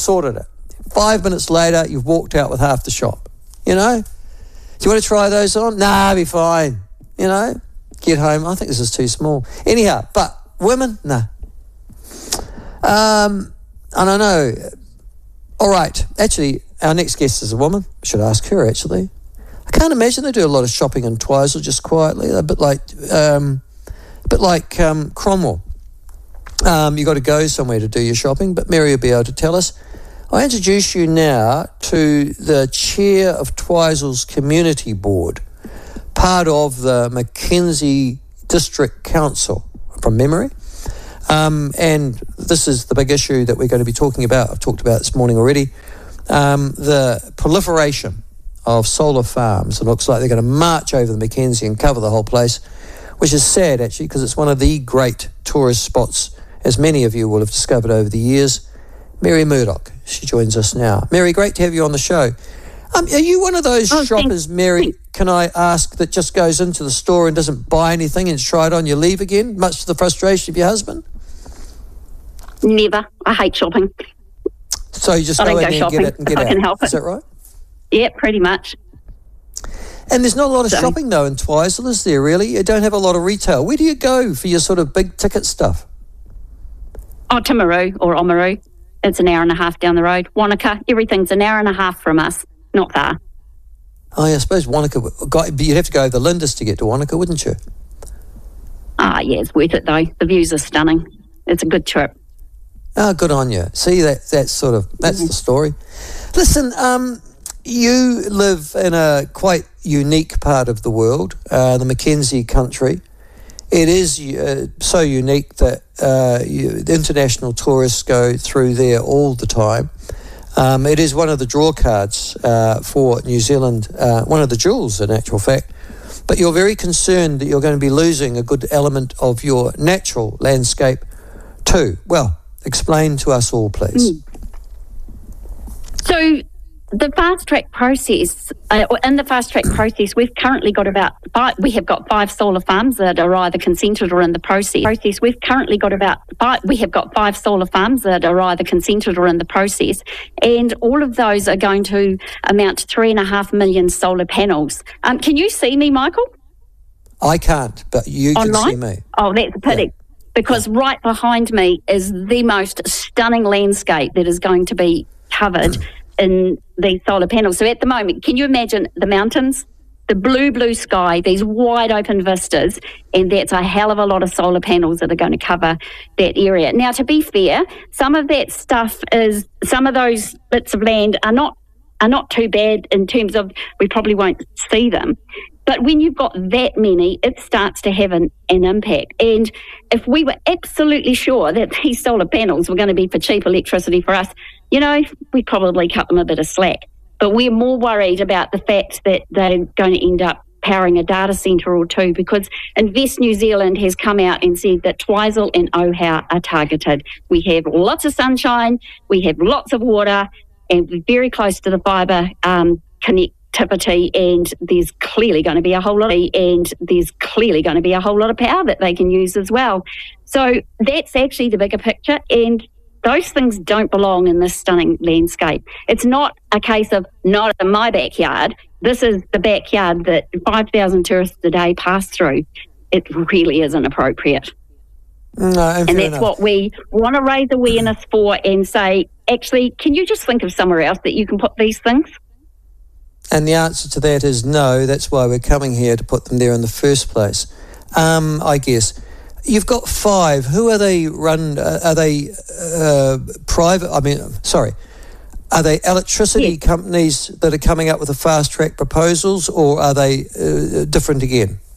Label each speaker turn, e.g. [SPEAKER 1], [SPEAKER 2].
[SPEAKER 1] sorted it. 5 minutes later, you've walked out with half the shop. You know? Do you want to try those on? Nah, I'll be fine. You know? Get home. I think this is too small. Anyhow, but women, nah. I don't know. All right. Actually, our next guest is a woman. I should ask her, actually. I can't imagine they do a lot of shopping in Twizel just quietly. They're a bit like Cromwell. You got to go somewhere to do your shopping, but Mary will be able to tell us. I introduce you now to the chair of Twizel's Community Board, part of the Mackenzie District Council, from memory. And this is the big issue that we're going to be talking about. I've talked about this morning already. The proliferation of solar farms. It looks like they're going to march over the Mackenzie and cover the whole place, which is sad, actually, because it's one of the great tourist spots, as many of you will have discovered over the years. Mary Murdoch, she joins us now. Mary, great to have you on the show. Are you one of those shoppers, Mary, can I ask, that just goes into the store and doesn't buy anything and try it on your leave again, much to the frustration of your husband?
[SPEAKER 2] Never. I hate shopping.
[SPEAKER 1] So you just go in there and get it and get out. I can help it. Is that right?
[SPEAKER 2] Yeah, pretty much.
[SPEAKER 1] And there's not a lot of shopping, though, in Twizel, is there, really? You don't have a lot of retail. Where do you go for your sort of big-ticket stuff?
[SPEAKER 2] Oh, Timaru or Oamaru. It's an hour and a half down the road. Wanaka, everything's an hour and a half from us. Not far.
[SPEAKER 1] Oh, yeah, I suppose Wanaka, you'd have to go over the Lindis to get to Wanaka, wouldn't you?
[SPEAKER 2] Ah, yeah, it's worth it, though. The views are stunning. It's a good trip.
[SPEAKER 1] Oh, good on you. See, that's the story. Listen, you live in a quite unique part of the world, the Mackenzie country. It is so unique that the international tourists go through there all the time. It is one of the draw cards for New Zealand, one of the jewels in actual fact. But you're very concerned that you're going to be losing a good element of your natural landscape too. Well, explain to us all, please.
[SPEAKER 2] So the fast track process, in the fast track process, we've currently got we have got 5 solar farms that are either consented or in the process. We've currently got we have got 5 solar farms that are either consented or in the process, and all of those are going to amount to 3.5 million solar panels. Can you see me, Michael?
[SPEAKER 1] I can't, but you
[SPEAKER 2] Online?
[SPEAKER 1] Can see me.
[SPEAKER 2] Oh, that's a pity. Yeah. Because right behind me is the most stunning landscape that is going to be covered in these solar panels. So at the moment, can you imagine the mountains, the blue sky, these wide open vistas, and that's a hell of a lot of solar panels that are going to cover that area. Now, to be fair, some of that stuff some of those bits of land are not too bad in terms of we probably won't see them. But when you've got that many, it starts to have an impact. And if we were absolutely sure that these solar panels were going to be for cheap electricity for us, we'd probably cut them a bit of slack. But we're more worried about the fact that they're going to end up powering a data centre or two, because Invest New Zealand has come out and said that Twizel and Ohau are targeted. We have lots of sunshine, we have lots of water, and we're very close to the fibre connectivity, and there's clearly going to be a whole lot of power that they can use as well. So that's actually the bigger picture, and those things don't belong in this stunning landscape. It's not a case of not in my backyard. This is the backyard that 5,000 tourists a day pass through. It really isn't appropriate.
[SPEAKER 1] No,
[SPEAKER 2] and that's what we want to raise awareness for and say, actually, can you just think of somewhere else that you can put these things?
[SPEAKER 1] And the answer to that is no. That's why we're coming here, to put them there in the first place. I guess. You've got 5. Who are they run? Are they private? Are they electricity companies that are coming up with the fast track proposals, or are they different again?